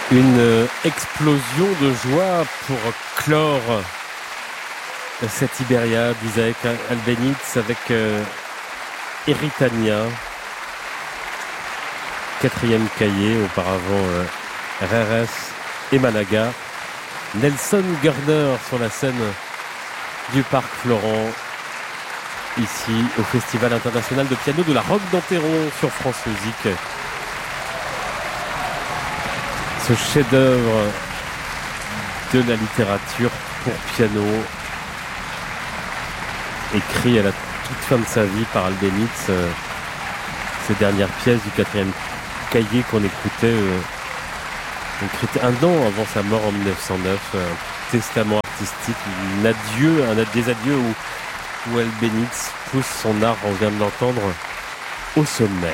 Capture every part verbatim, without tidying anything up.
Une explosion de joie pour clore cette Iberia d'Isaac Albéniz avec euh, Erythania, quatrième cahier, auparavant euh, Reres et Malaga. Nelson Gurner sur la scène du Parc Florent, ici au Festival international de piano de la Roque d'Enterron sur France Musique. Ce chef-d'œuvre de la littérature pour piano, écrit à la toute fin de sa vie par Albéniz, euh, ces dernières pièces du quatrième cahier qu'on écoutait, euh, écrites un an avant sa mort en dix-neuf cent neuf, un testament artistique, un adieu, un des adieux où, où Albéniz pousse son art, on vient de l'entendre, au sommet.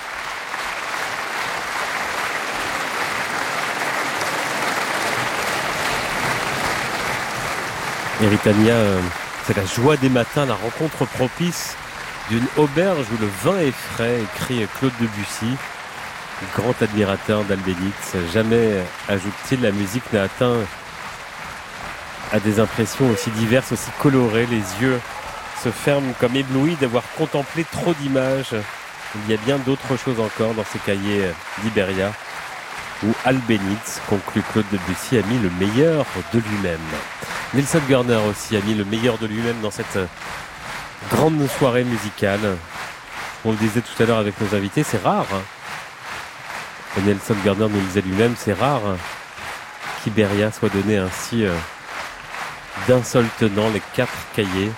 Erythania, c'est la joie des matins, la rencontre propice d'une auberge où le vin est frais, écrit Claude Debussy, grand admirateur d'Albéniz. Jamais, ajoute-t-il, la musique n'a atteint à des impressions aussi diverses, aussi colorées. Les yeux se ferment comme éblouis d'avoir contemplé trop d'images. Il y a bien d'autres choses encore dans ces cahiers d'Iberia, où Albéniz, conclut Claude Debussy, a mis le meilleur de lui-même. Nelson Gurner aussi a mis le meilleur de lui-même dans cette grande soirée musicale. On le disait tout à l'heure avec nos invités, c'est rare. Et Nelson Gurner nous le disait lui-même, c'est rare qu'Iberia soit donné ainsi euh, d'un seul tenant, les quatre cahiers.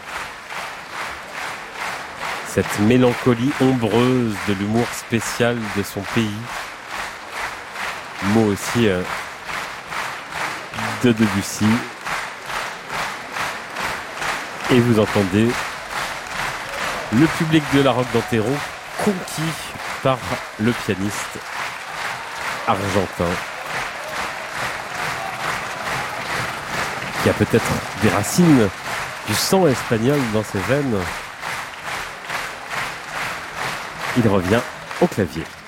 Cette mélancolie ombreuse de l'humour spécial de son pays. Mot aussi euh, de Debussy. Et vous entendez le public de la Roque d'Enterron conquis par le pianiste argentin qui a peut-être des racines du sang espagnol dans ses veines. Il revient au clavier.